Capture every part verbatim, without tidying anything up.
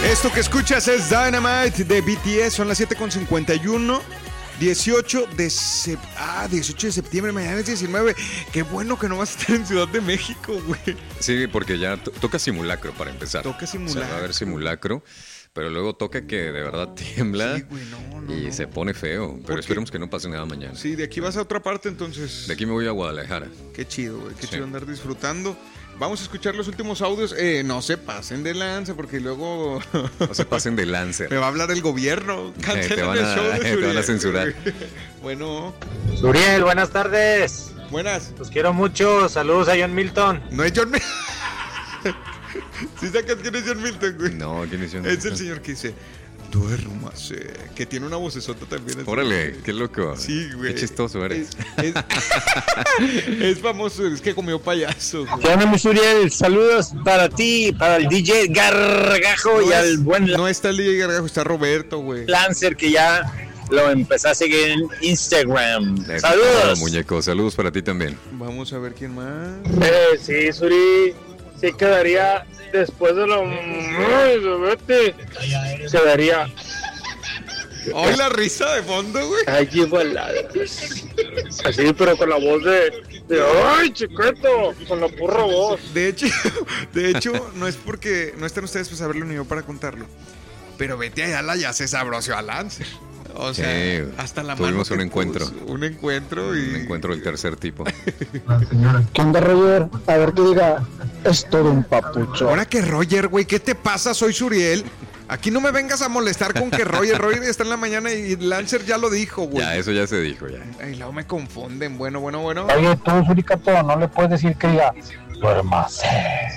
Esto que escuchas es Dynamite de B T S. Son las siete con cincuenta y uno. dieciocho de sep... ah, dieciocho de septiembre, mañana es diecinueve. Qué bueno que no vas a estar en Ciudad de México, güey. Sí, porque ya to- toca simulacro para empezar. Toca simulacro. O sea, va a haber simulacro, pero luego toca que de verdad tiembla. Sí, güey, no, no, y no. se pone feo. Pero esperemos que no pase nada mañana. Sí, de aquí vas a otra parte, entonces. De aquí me voy a Guadalajara. Qué chido, güey. Qué Sí. chido andar disfrutando. Vamos a escuchar los últimos audios. Eh, no se pasen de lanza, porque luego No se pasen de Lancer. me va a hablar el gobierno. Cancelen te van a- el show de te van a Suriel, censurar. güey. Bueno, Suriel, buenas tardes. buenas. Los quiero mucho. Saludos a John Milton. No es John Milton. ¿Sí sacas quién es John Milton, güey? No, ¿quién es John Es el Milton? señor que dice, duérmase. Que tiene una vocesota también. Órale, qué loco. Sí, güey. Qué chistoso eres. Es, es- es famoso, es que comió payaso, güey. ¿Qué onda, mi Suriel? Saludos para ti, para el D J Gargajo y No al es- buen No está el D J Gargajo, está Roberto, güey. Lancer que ya lo empecé a seguir en Instagram. Eso, Saludos. muñeco. Saludos para ti también. Vamos a ver quién más. Eh, sí, Suri, sí quedaría después de lo... Ay, vete. Quedaría... ¡Ay, la risa de fondo, güey! Ay, igualada. Así, pero con la voz de... de ¡ay, chiquito! Con la purra voz. De hecho, de hecho, no es porque no están ustedes para saberlo ni yo para contarlo. Pero Betty Ayala ya se sabroció a Lancer. O sea, Sí, hasta la tuvimos mano un que encuentro. puso. Un encuentro y... Un encuentro del tercer tipo. ¿Qué onda, Roger? A ver que diga, es todo un papucho. Ahora que Roger, güey, ¿qué te pasa? Soy Suriel. Aquí no me vengas a molestar con que Roger, Roger está en la mañana y Lancer ya lo dijo, güey. Ya, eso ya se dijo, ya. Ay, luego me confunden. Bueno, bueno, bueno. Oye, tú, Suricato, no le puedes decir que diga, duérmase.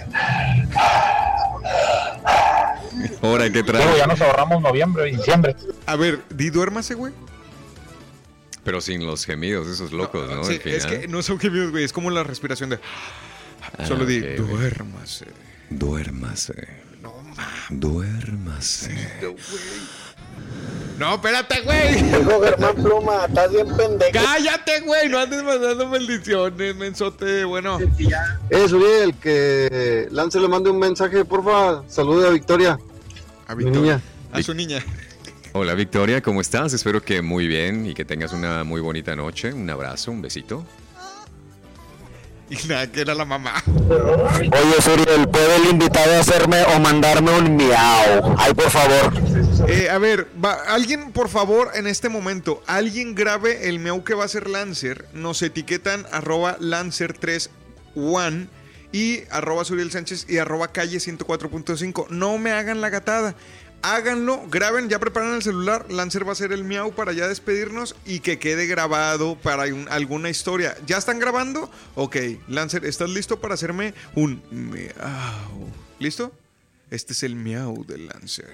Ahora, ¿qué Digo, trae? ya nos ahorramos noviembre y diciembre. A ver, di duérmase, güey. Pero sin los gemidos, esos locos, ¿no? Sí, Al final. es que no son gemidos, güey. Es como la respiración de... Solo di, ok, güey. duérmase. Duérmase. No, mames, Duérmase. güey. No, espérate, güey. Dijo Germán Pluma, estás bien pendejo. Cállate, güey. No andes mandando maldiciones, mensote. Bueno, Eh, Suriel, que Lance le mande un mensaje, porfa. Salude a Victoria. a Mi Victoria. niña. A su niña. Hola, Victoria, ¿cómo estás? Espero que muy bien y que tengas una muy bonita noche. Un abrazo, un besito. Y nada, que era la mamá. Oye, Suriel, ¿puede el invitado hacerme o mandarme un miau? Ay, por favor. Eh, a ver, va, alguien, por favor, en este momento, alguien grabe el meow que va a hacer Lancer. Nos etiquetan arroba Lancer tres one y arroba Suriel Sánchez y arroba calle ciento cuatro punto cinco. No me hagan la gatada. Háganlo, graben, ya preparan el celular. Lancer va a hacer el miau para ya despedirnos y que quede grabado para un- alguna historia. ¿Ya están grabando? Ok, Lancer, ¿estás listo para hacerme un miau? ¿Listo? Este es el miau de Lancer.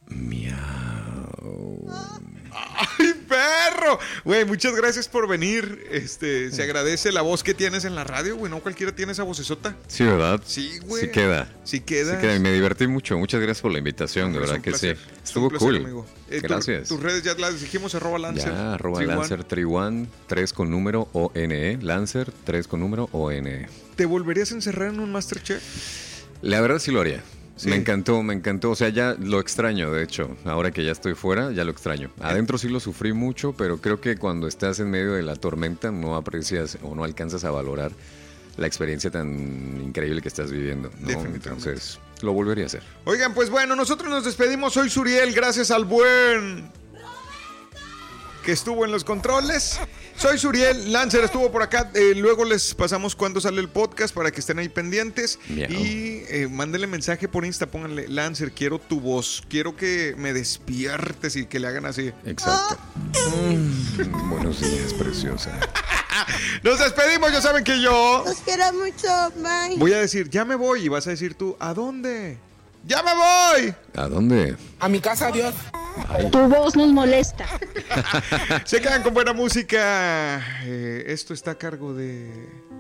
Miau. ¡Ay, perro! Güey, muchas gracias por venir. Este, se agradece la voz que tienes en la radio, güey. No cualquiera tiene esa vocesota. Sí, ¿verdad? Sí, güey. Sí queda. Sí queda. Sí queda. Y me divertí mucho. Muchas gracias por la invitación, de Es verdad un que placer. sí. Es un Estuvo placer, cool. amigo. Eh, tu- Gracias. tus redes ya las dijimos, arroba Lancer. Ya, arroba Triwan. Lancer Triwan, tres con número O N E. Lancer, tres con número O N E. ¿Te volverías a encerrar en un Masterchef? La verdad sí lo haría. Sí. Me encantó, me encantó. O sea, ya lo extraño, de hecho. Ahora que ya estoy fuera, ya lo extraño. Adentro sí lo sufrí mucho, pero creo que cuando estás en medio de la tormenta no aprecias o no alcanzas a valorar la experiencia tan increíble que estás viviendo, ¿no? Definitivamente. Entonces, lo volvería a hacer. Oigan, pues bueno, nosotros nos despedimos. Soy Suriel, gracias al buen que estuvo en los controles. Soy Suriel, Lancer estuvo por acá. Eh, luego les pasamos cuando sale el podcast para que estén ahí pendientes. Miau. Y eh, mándenle mensaje por Insta, pónganle, Lancer, quiero tu voz, quiero que me despiertes y que le hagan así. Exacto. Mm, buenos días, preciosa. Nos despedimos, ya saben que yo Los quiero mucho, bye. voy a decir, ya me voy, y vas a decir tú, ¿a dónde? ¡Ya me voy! ¿A dónde? A mi casa, adiós. Tu voz nos molesta. Se quedan con buena música. Eh, esto está a cargo de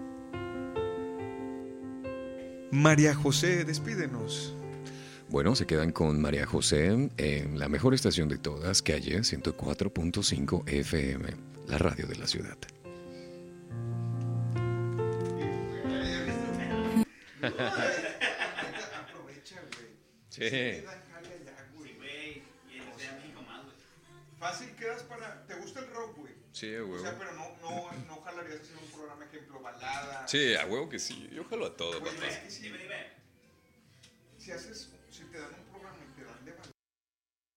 María José. Despídenos. Bueno, se quedan con María José en la mejor estación de todas, calle ciento cuatro punto cinco F M, la radio de la ciudad. Aprovecha, güey. Sí. Dale allá, Fácil quedas para... ¿Te gusta el rock, güey? Sí, a huevo. O sea, pero no, no, no jalarías hacer un programa, ejemplo, balada. Sí, a huevo que sí. Yo jalo a todo, Güey, papá. es que sí.